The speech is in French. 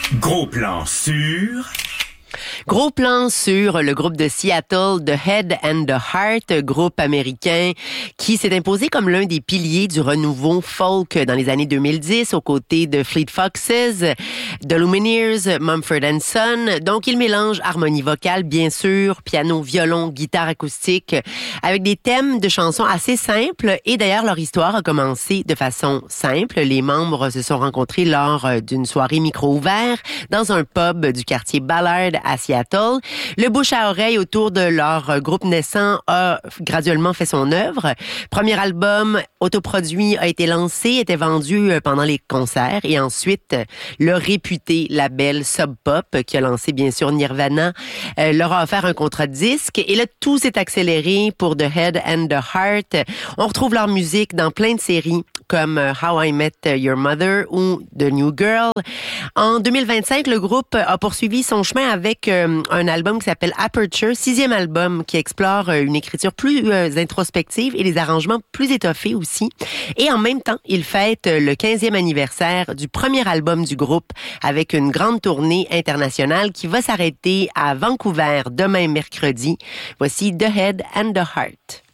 Gros plan sur... Gros plan sur le groupe de Seattle, The Head and the Heart, groupe américain qui s'est imposé comme l'un des piliers du renouveau folk dans les années 2010 aux côtés de Fleet Foxes, The Lumineers, Mumford & Son. Donc, il mélange harmonie vocale, bien sûr, piano, violon, guitare acoustique, avec des thèmes de chansons assez simples. Et d'ailleurs, leur histoire a commencé de façon simple. Les membres se sont rencontrés lors d'une soirée micro ouvert dans un pub du quartier Ballard à Seattle. Le bouche à oreille autour de leur groupe naissant a graduellement fait son œuvre. Premier album autoproduit a été lancé, était vendu pendant les concerts et ensuite le réputé label Sub Pop qui a lancé bien sûr Nirvana leur a offert un contrat de disque et là tout s'est accéléré pour The Head and the Heart. On retrouve leur musique dans plein de séries comme How I Met Your Mother ou The New Girl. En 2025, le groupe a poursuivi son chemin avec un album qui s'appelle Aperture, 6e album qui explore une écriture plus introspective et des arrangements plus étoffés aussi. Et en même temps, il fête le 15e anniversaire du premier album du groupe avec une grande tournée internationale qui va s'arrêter à Vancouver demain mercredi. Voici The Head and the Heart.